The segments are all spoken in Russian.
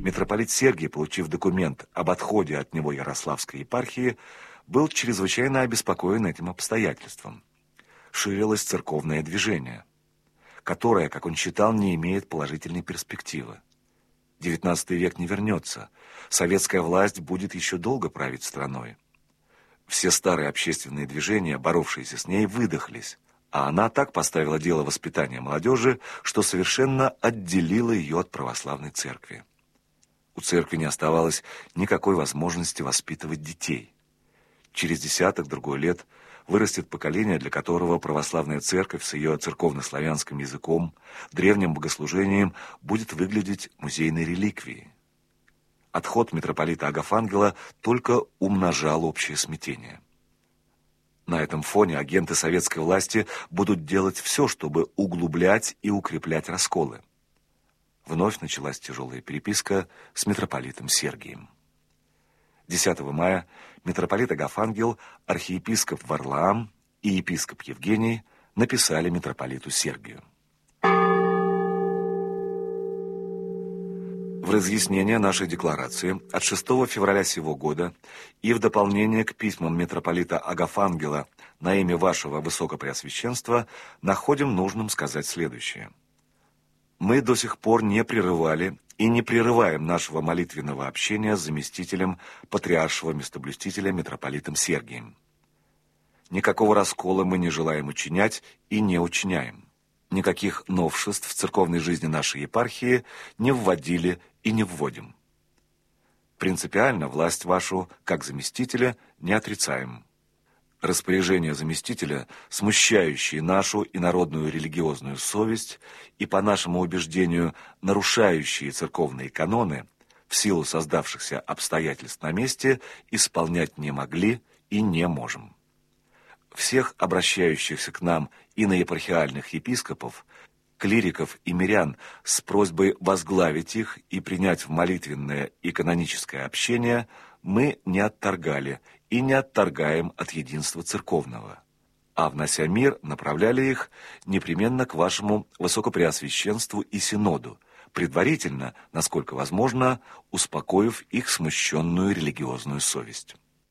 Митрополит Сергий, получив документ об отходе от него Ярославской епархии, был чрезвычайно обеспокоен этим обстоятельством. Ширилось церковное движение, которое, как он считал, не имеет положительной перспективы. XIX век не вернется. Советская власть будет еще долго править страной. Все старые общественные движения, боровшиеся с ней, выдохлись, а она так поставила дело воспитания молодежи, что совершенно отделила ее от православной церкви. У церкви не оставалось никакой возможности воспитывать детей. Через десяток-другой лет вырастет поколение, для которого православная церковь с ее церковно-славянским языком, древним богослужением будет выглядеть музейной реликвией. Отход митрополита Агафангела только умножал общее смятение. На этом фоне агенты советской власти будут делать все, чтобы углублять и укреплять расколы. Вновь началась тяжелая переписка с митрополитом Сергием. 10 мая митрополит Агафангел, архиепископ Варлаам и епископ Евгений написали митрополиту Сергию. В разъяснение нашей декларации от 6 февраля сего года и в дополнение к письмам митрополита Агафангела на имя вашего Высокопреосвященства находим нужным сказать следующее. Мы до сих пор не прерывали и не прерываем нашего молитвенного общения с заместителем патриаршего местоблюстителя митрополитом Сергием. Никакого раскола мы не желаем учинять и не учиняем. Никаких новшеств в церковной жизни нашей епархии не вводили и не вводим. Принципиально власть вашу, как заместителя, не отрицаем. Распоряжения заместителя, смущающие нашу и народную религиозную совесть и, по нашему убеждению, нарушающие церковные каноны, в силу создавшихся обстоятельств на месте, исполнять не могли и не можем. Всех обращающихся к нам иноепархиальных епископов, клириков и мирян с просьбой возглавить их и принять в молитвенное и каноническое общение мы не отторгали и не отторгаем от единства церковного, а, внося мир, направляли их непременно к вашему Высокопреосвященству и Синоду, предварительно, насколько возможно, успокоив их смущенную религиозную совесть.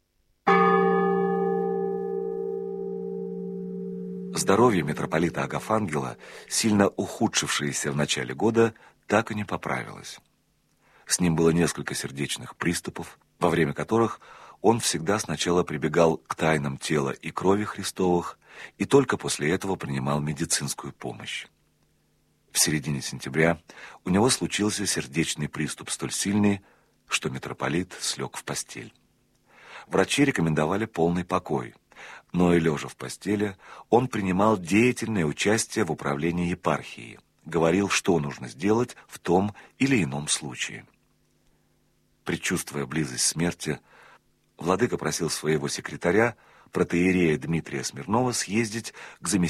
Здоровье митрополита Агафангела, сильно ухудшившееся в начале года, так и не поправилось. С ним было несколько сердечных приступов, во время которых он всегда сначала прибегал к тайнам тела и крови Христовых и только после этого принимал медицинскую помощь. В середине сентября у него случился сердечный приступ столь сильный, что митрополит слег в постель. Врачи рекомендовали полный покой, но и лежа в постели он принимал деятельное участие в управлении епархией, говорил, что нужно сделать в том или ином случае. Предчувствуя близость смерти, владыка просил своего секретаря, протоиерея Дмитрия Смирнова, съездить к заместителю